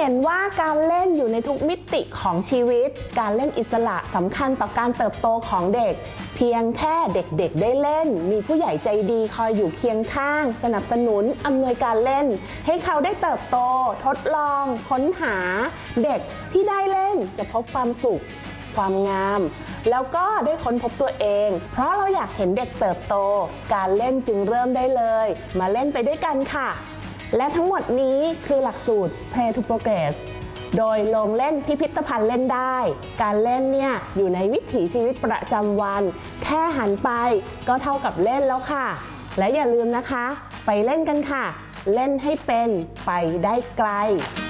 ห็นว่าการเล่นอยู่ในทุกมิติของชีวิตการเล่นอิสระสำคัญต่อการเติบโตของเด็กเพียงแค่เด็กๆได้เล่นมีผู้ใหญ่ใจดีคอยอยู่เคียงข้างสนับสนุนอำนวยการเล่นให้เขาได้เติบโตทดลองค้นหาเด็กที่ได้เล่นจะพบความสุขความงามแล้วก็ได้ค้นพบตัวเองเพราะเราอยากเห็นเด็กเติบโตการเล่นจึงเริ่มได้เลยมาเล่นไปด้วยกันค่ะและทั้งหมดนี้คือหลักสูตร Play to Progress โดยลงเล่นพิพิธภัณฑ์เล่นได้การเล่นเนี่ยอยู่ในวิถีชีวิตประจำวันแค่หันไปก็เท่ากับเล่นแล้วค่ะและอย่าลืมนะคะไปเล่นกันค่ะเล่นให้เป็นไปได้ไกล